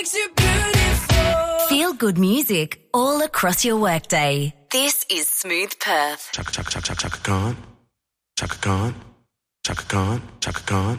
Feel good music all across your workday. This is Smooth Perth. Chaka Khan. Chaka Khan. Chaka Khan. Chaka Khan.